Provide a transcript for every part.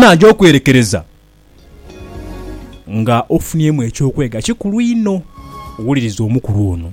najja okwerekereza nga ofunyemu ekyokwega kikulu ino. Owuliriza omukulu ono.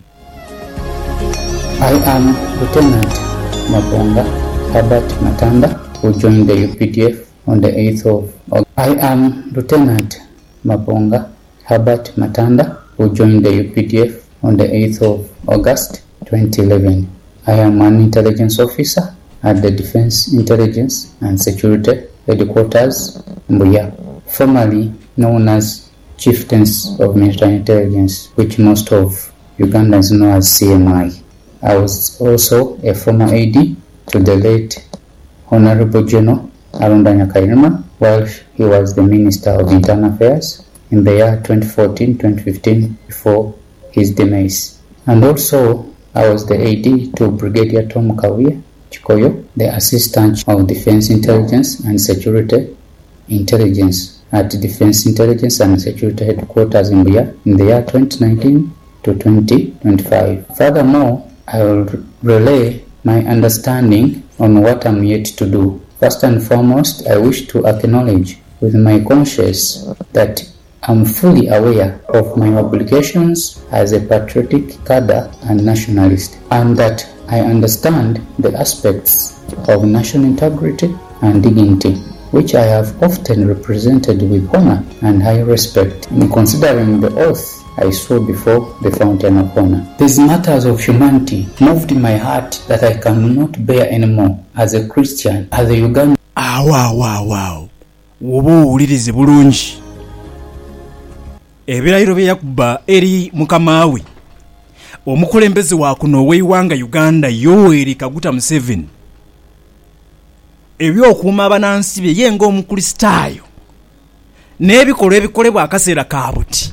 I am Lieutenant Mabonga Herbert Matanda, who joined the UPDF on the 8th of August. I am Lieutenant Mabonga Herbert Matanda, who joined the UPDF on the 8th of August 2011. I am an intelligence officer at the Defense Intelligence and Security Headquarters, Mbuya, formerly known as Chieftains of Military Intelligence, which most of Ugandans know as CMI. I was also a former AD to the late Honorable General Arundanya Kayirima while he was the Minister of Internal Affairs in the year 2014-2015 before his demise. And also I was the AD to Brigadier Tom Kawiye Chikoyo, the Assistant of Defense Intelligence and Security Intelligence at Defense Intelligence and Security Headquarters in Buya in the year 2019 to 2025. Furthermore, I will relay my understanding on what I'm yet to do. First and foremost, I wish to acknowledge with my conscience that I'm fully aware of my obligations as a patriotic cadre and nationalist, and that I understand the aspects of national integrity and dignity, which I have often represented with honor and high respect in considering the oath I swore before the fountain of honor. These matters of humanity moved in my heart that I cannot bear anymore as a Christian, as a Ugandan. Wow. Wobo owulirize bulungi. Ebirayiro bye yakuba eri mukama we. Omukulembeze wa kuno ow'eiwanga Uganda Yoweri Kaguta Museveni. Ebyokuuma abanansi bye ye ng'omukristaayo. N'ebikolwa ebikolebwa akaseera ka buti.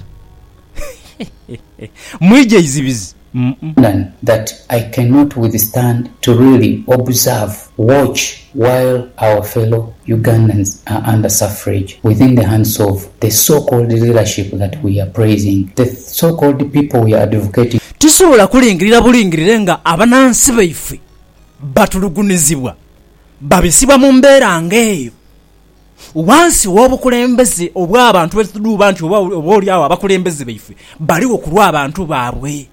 Mwije izibizi. That I cannot withstand to really observe, watch while our fellow Ugandans are under suffrage within the hands of the so-called leadership that we are praising, the so-called people we are advocating. Tusobola kulingirira bulingirire nga abanansi baife batulugunizibwa babisibwa mu mbeera ng'eyo. Wansi w'obukulembeze obw'abantu betuduba nti oba oli awo abakulembeze baife baliwo ku lw'abantu baabwe.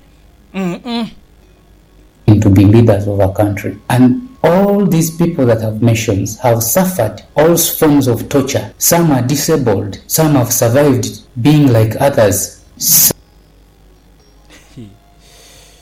To be leaders of our country. And all these people that have mentioned have suffered all forms of torture. Some are disabled, some have survived being like others.